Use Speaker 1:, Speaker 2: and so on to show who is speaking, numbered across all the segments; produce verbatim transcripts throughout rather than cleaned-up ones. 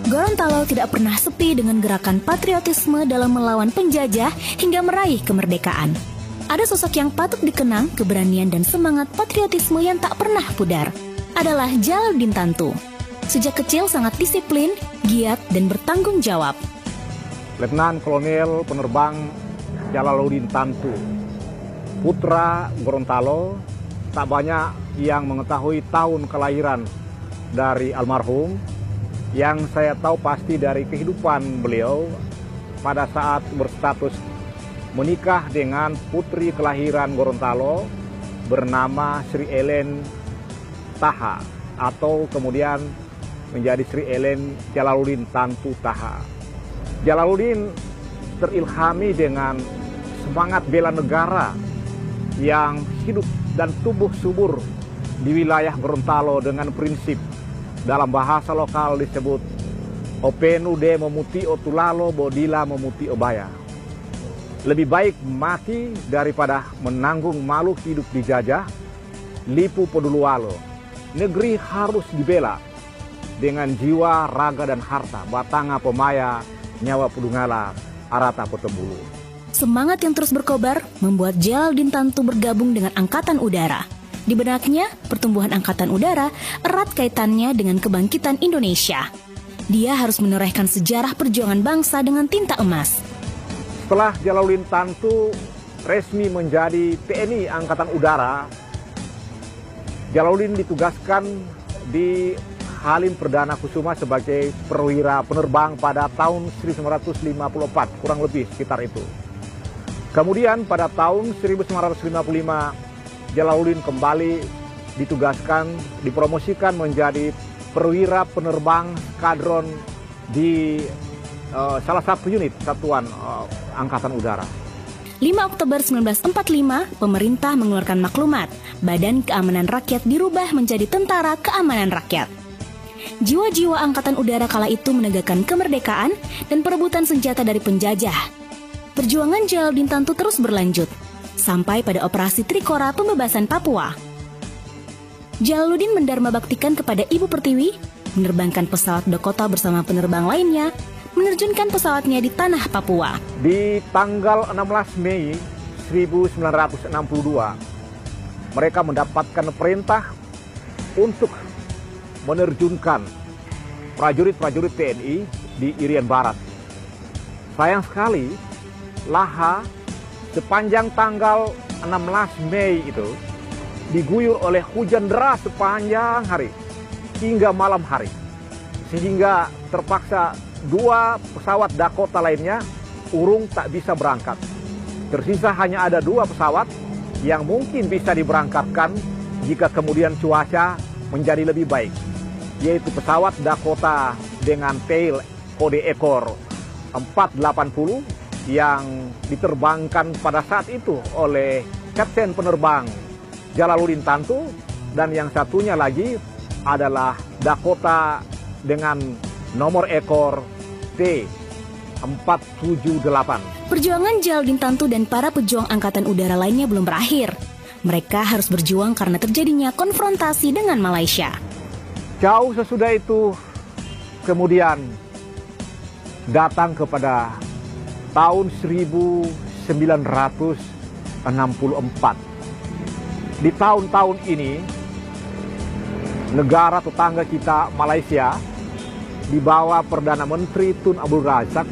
Speaker 1: Gorontalo tidak pernah sepi dengan gerakan patriotisme dalam melawan penjajah hingga meraih kemerdekaan. Ada sosok yang patut dikenang keberanian dan semangat patriotisme yang tak pernah pudar. Adalah Djalaluddin Tantu. Sejak kecil sangat disiplin, giat, dan bertanggung jawab.
Speaker 2: Letnan Kolonel Penerbang Djalaluddin Tantu, putra Gorontalo. Tak banyak yang mengetahui tahun kelahiran dari almarhum. Yang saya tahu pasti dari kehidupan beliau pada saat berstatus menikah dengan putri kelahiran Gorontalo bernama Sri Ellen Taha, atau kemudian menjadi Sri Ellen Djalaluddin Tantu Taha. Djalaluddin terilhami dengan semangat bela negara yang hidup dan tumbuh subur di wilayah Gorontalo dengan prinsip dalam bahasa lokal disebut Openu de memuti otulalo bodila memuti obaya. Lebih baik mati daripada menanggung malu hidup dijajah. Lipu podulualo. Negeri harus dibela dengan jiwa, raga, dan harta. Batanga pemaya, nyawa pudungala, arata potembulu.
Speaker 1: Semangat yang terus berkobar membuat Djalaluddin Tantu bergabung dengan Angkatan Udara. Di benaknya, pertumbuhan Angkatan Udara erat kaitannya dengan kebangkitan Indonesia. Dia harus menorehkan sejarah perjuangan bangsa dengan tinta emas.
Speaker 2: Setelah Djalaluddin Tantu resmi menjadi T N I Angkatan Udara, Djalaluddin ditugaskan di Halim Perdana Kusuma sebagai perwira penerbang pada tahun seribu sembilan ratus lima puluh empat, kurang lebih sekitar itu. Kemudian pada tahun seribu sembilan ratus lima puluh lima, Djalaluddin kembali ditugaskan, dipromosikan menjadi perwira penerbang skadron di uh, salah satu unit satuan uh, Angkatan Udara.
Speaker 1: lima Oktober seribu sembilan ratus empat puluh lima, pemerintah mengeluarkan maklumat, Badan Keamanan Rakyat dirubah menjadi Tentara Keamanan Rakyat. Jiwa-jiwa Angkatan Udara kala itu menegakkan kemerdekaan dan perebutan senjata dari penjajah. Perjuangan Djalaluddin Tantu terus berlanjut, sampai pada operasi Trikora pembebasan Papua. Djalaluddin mendarma baktikan kepada Ibu Pertiwi, menerbangkan pesawat Dakota bersama penerbang lainnya, menerjunkan pesawatnya di tanah Papua.
Speaker 2: Di tanggal enam belas Mei seribu sembilan ratus enam puluh dua, mereka mendapatkan perintah untuk menerjunkan prajurit-prajurit T N I di Irian Barat. Sayang sekali, Laha sepanjang tanggal enam belas Mei itu diguyur oleh hujan deras sepanjang hari hingga malam hari. Sehingga terpaksa dua pesawat Dakota lainnya urung tak bisa berangkat. Tersisa hanya ada dua pesawat yang mungkin bisa diberangkatkan jika kemudian cuaca menjadi lebih baik, yaitu pesawat Dakota dengan tail kode ekor empat delapan nol yang diterbangkan pada saat itu oleh Kapten Penerbang Djalaluddin Tantu, dan yang satunya lagi adalah Dakota dengan nomor ekor T empat tujuh delapan.
Speaker 1: Perjuangan Djalaluddin Tantu dan para pejuang Angkatan Udara lainnya belum berakhir. Mereka harus berjuang karena terjadinya konfrontasi dengan Malaysia.
Speaker 2: Jauh sesudah itu, kemudian datang kepada tahun seribu sembilan ratus enam puluh empat. Di tahun-tahun ini, negara tetangga kita Malaysia di bawah Perdana Menteri Tun Abdul Razak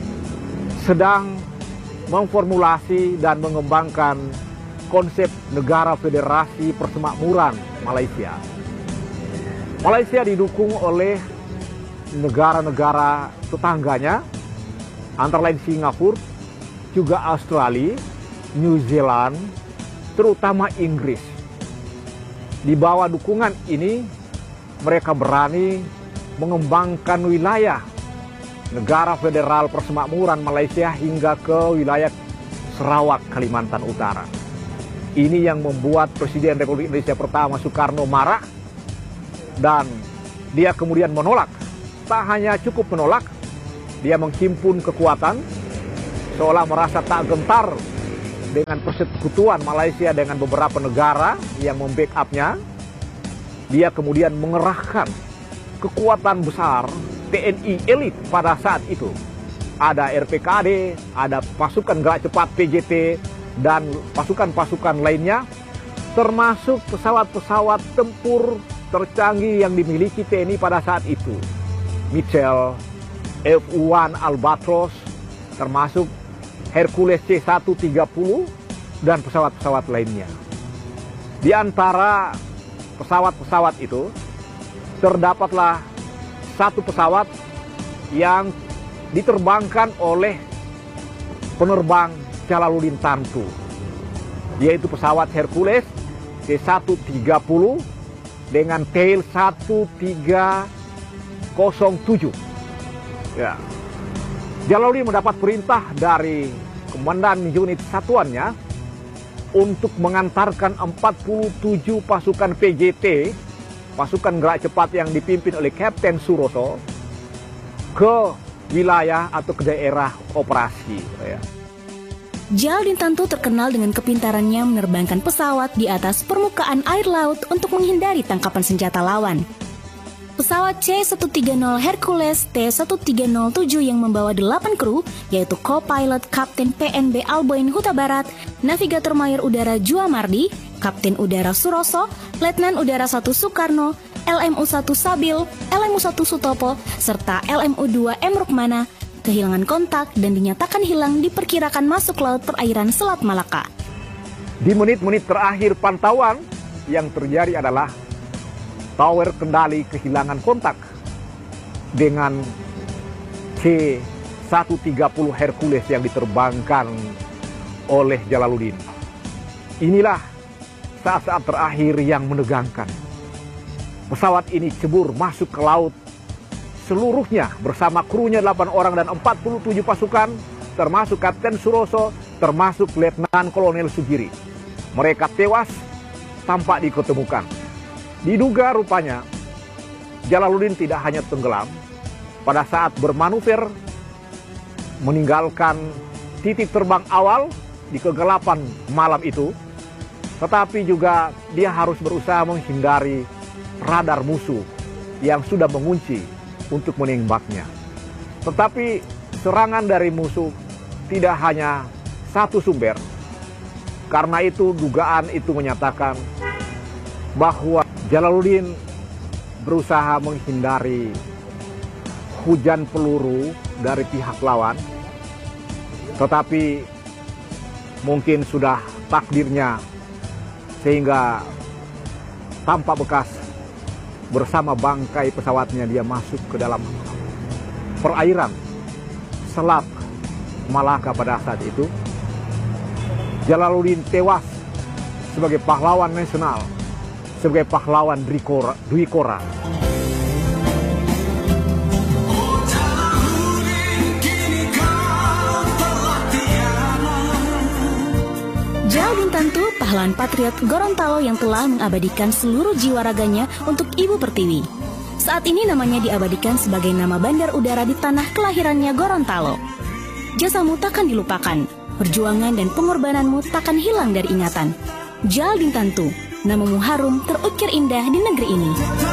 Speaker 2: sedang memformulasi dan mengembangkan konsep negara federasi persemakmuran Malaysia. Malaysia didukung oleh negara-negara tetangganya, antara lain Singapura, juga Australia, New Zealand, terutama Inggris. Di bawah dukungan ini, mereka berani mengembangkan wilayah negara federal persemakmuran Malaysia hingga ke wilayah Sarawak, Kalimantan Utara. Ini yang membuat Presiden Republik Indonesia pertama Soekarno marah, dan dia kemudian menolak. Tak hanya cukup menolak, dia menghimpun kekuatan, seolah merasa tak gentar dengan persekutuan Malaysia dengan beberapa negara yang membackup-nya. Dia kemudian mengerahkan kekuatan besar T N I elit pada saat itu. Ada R P K A D, ada pasukan gerak cepat P J T, dan pasukan-pasukan lainnya, termasuk pesawat-pesawat tempur tercanggih yang dimiliki T N I pada saat itu. Mitchell, F satu Albatros, termasuk Hercules C seratus tiga puluh, dan pesawat-pesawat lainnya. Di antara pesawat-pesawat itu, terdapatlah satu pesawat yang diterbangkan oleh penerbang Jalaluddin Tantu, yaitu pesawat Hercules C seratus tiga puluh dengan tail seribu tiga ratus tujuh. Ya. Jalaluddin mendapat perintah dari komandan unit satuannya untuk mengantarkan empat puluh tujuh pasukan P J T, pasukan gerak cepat yang dipimpin oleh Kapten Suroso, ke wilayah atau ke daerah operasi. Ya.
Speaker 1: Jalaluddin Tantu terkenal dengan kepintarannya menerbangkan pesawat di atas permukaan air laut untuk menghindari tangkapan senjata lawan. Pesawat C seratus tiga puluh Hercules T seribu tiga ratus tujuh yang membawa delapan kru, yaitu co-pilot Kapten P N B Alboin Huta Barat, Navigator Mayor Udara Juamardi, Kapten Udara Suroso, Letnan Udara satu Soekarno, L M U satu Sabil, L M U satu Sutopo, serta L M U dua M Rukmana kehilangan kontak dan dinyatakan hilang diperkirakan masuk laut perairan Selat Malaka.
Speaker 2: Di menit-menit terakhir pantauan, yang terjadi adalah tower kendali kehilangan kontak dengan C seratus tiga puluh Hercules yang diterbangkan oleh Jalaluddin. Inilah saat-saat terakhir yang menegangkan. Pesawat ini cebur masuk ke laut seluruhnya bersama krunya delapan orang dan empat puluh tujuh pasukan, termasuk Kapten Suroso, termasuk Letnan Kolonel Sugiri. Mereka tewas tanpa diketemukan. Diduga rupanya Jalaluddin tidak hanya tenggelam pada saat bermanuver meninggalkan titik terbang awal di kegelapan malam itu, tetapi juga dia harus berusaha menghindari radar musuh yang sudah mengunci untuk menembaknya. Tetapi serangan dari musuh tidak hanya satu sumber. Karena itu dugaan itu menyatakan bahwa Jalaluddin berusaha menghindari hujan peluru dari pihak lawan, tetapi mungkin sudah takdirnya sehingga tanpa bekas bersama bangkai pesawatnya dia masuk ke dalam perairan Selat Malaka pada saat itu. Jalaluddin tewas sebagai pahlawan nasional, sebagai pahlawan Dwi Kora.
Speaker 1: Jalaluddin Tantu, pahlawan patriot Gorontalo yang telah mengabadikan seluruh jiwa raganya untuk Ibu Pertiwi. Saat ini namanya diabadikan sebagai nama bandar udara di tanah kelahirannya Gorontalo. Jasamu takkan dilupakan, perjuangan dan pengorbananmu takkan hilang dari ingatan. Jalaluddin Tantu, namamu harum terukir indah di negeri ini.